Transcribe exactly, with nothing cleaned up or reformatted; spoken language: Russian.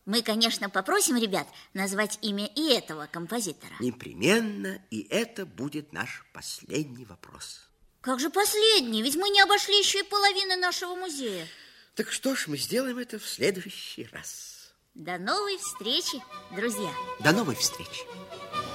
Мы, конечно, попросим ребят назвать имя и этого композитора. Непременно, и это будет наш последний вопрос. Как же последний? Ведь мы не обошли еще и половины нашего музея. Так что ж, мы сделаем это в следующий раз. До новой встречи, друзья. До новой встречи.